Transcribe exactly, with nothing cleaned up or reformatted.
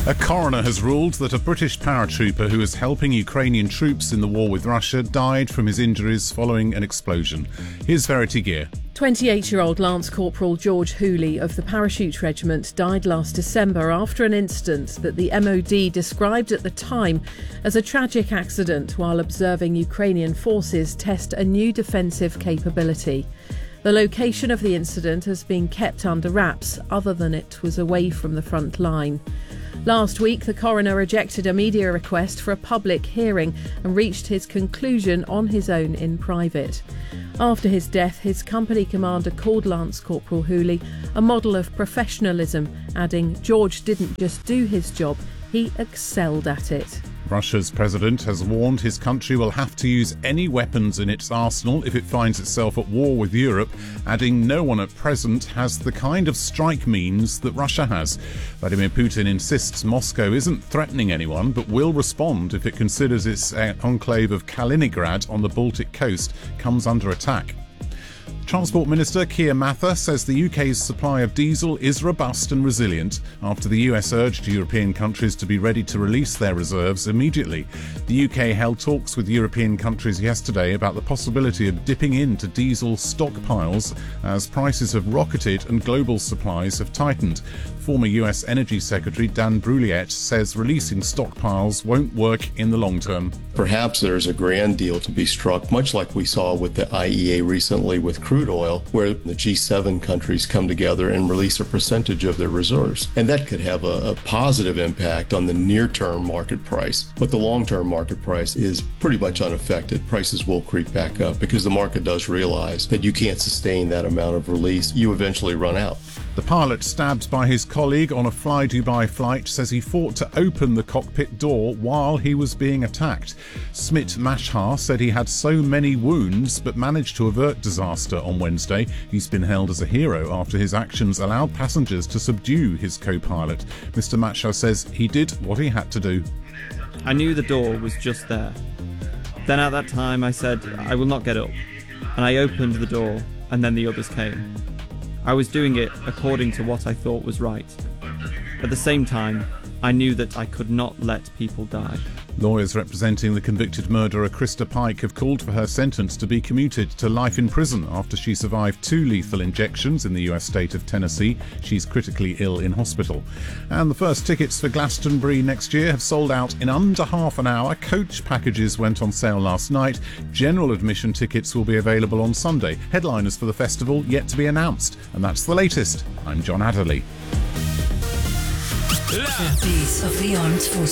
A coroner has ruled that a British paratrooper who was helping Ukrainian troops in the war with Russia died from his injuries following an explosion. Here's Verity Gear. twenty-eight-year-old Lance Corporal George Hooley of the Parachute Regiment died last December after an incident that the M O D described at the time as a tragic accident while observing Ukrainian forces test a new defensive capability. The location of the incident has been kept under wraps, other than it was away from the front line. Last week, the coroner rejected a media request for a public hearing and reached his conclusion on his own in private. After his death, his company commander called Lance Corporal Hooley a model of professionalism, adding, "George didn't just do his job, he excelled at it." Russia's president has warned his country will have to use any weapons in its arsenal if it finds itself at war with Europe, adding no one at present has the kind of strike means that Russia has. Vladimir Putin insists Moscow isn't threatening anyone but will respond if it considers its enclave of Kaliningrad on the Baltic coast comes under attack. Transport Minister Keir Mather says the U K's supply of diesel is robust and resilient after the U S urged European countries to be ready to release their reserves immediately. The U K held talks with European countries yesterday about the possibility of dipping into diesel stockpiles as prices have rocketed and global supplies have tightened. Former U S Energy Secretary Dan Brouillette says releasing stockpiles won't work in the long term. Perhaps there's a grand deal to be struck, much like we saw with the I E A recently with crude oil, where the G seven countries come together and release a percentage of their reserves. And that could have a, a positive impact on the near-term market price. But the long-term market price is pretty much unaffected. Prices will creep back up because the market does realize that you can't sustain that amount of release. You eventually run out. The pilot stabbed by his colleague on a Fly Dubai flight says he fought to open the cockpit door while he was being attacked. Smit Mashhar said he had so many wounds but managed to avert disaster on Wednesday. He's been hailed as a hero after his actions allowed passengers to subdue his co-pilot. Mister Mashhar says he did what he had to do. I knew the door was just there. Then at that time I said, I will not get up. And I opened the door and then the others came. I was doing it according to what I thought was right. At the same time, I knew that I could not let people die. Lawyers representing the convicted murderer Krista Pike have called for her sentence to be commuted to life in prison after she survived two lethal injections in the U S state of Tennessee. She's critically ill in hospital. And the first tickets for Glastonbury next year have sold out in under half an hour. Coach packages went on sale last night. General admission tickets will be available on Sunday. Headliners for the festival yet to be announced. And that's the latest. I'm John Adderley. Service of the Armed Forces.